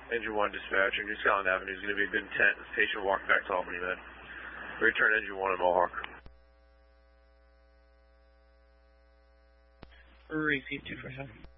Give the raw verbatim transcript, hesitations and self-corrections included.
Engine one dispatcher, New Scotland Avenue is going to be a good intent. This patient will walk back to Albany Med. Return engine one at Mohawk. Receive two for seven.